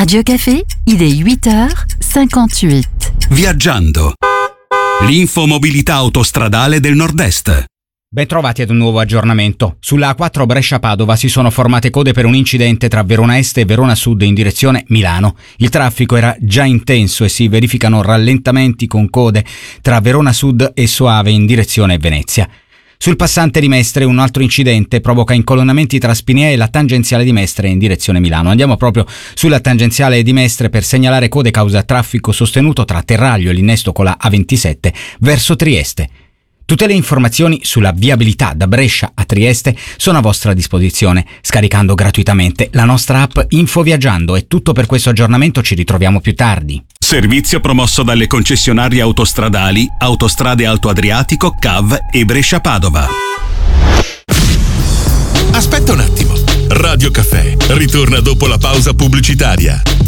Radio Café, il est 8h58. Viaggiando. L'infomobilità autostradale del Nord-Est. Bentrovati ad un nuovo aggiornamento. Sulla A4 Brescia-Padova si sono formate code per un incidente tra Verona Est e Verona Sud in direzione Milano. Il traffico era già intenso e si verificano rallentamenti con code tra Verona Sud e Soave in direzione Venezia. Sul passante di Mestre un altro incidente provoca incolonnamenti tra Spinea e la tangenziale di Mestre in direzione Milano. Andiamo proprio sulla tangenziale di Mestre per segnalare code causa traffico sostenuto tra Terraglio e l'innesto con la A27 verso Trieste. Tutte le informazioni sulla viabilità da Brescia a Trieste sono a vostra disposizione scaricando gratuitamente la nostra app Infoviaggiando. È tutto per questo aggiornamento, ci ritroviamo più tardi. Servizio promosso dalle concessionarie autostradali Autostrade Alto Adriatico, CAV e Brescia-Padova. Aspetta un attimo. Radio Caffè ritorna dopo la pausa pubblicitaria.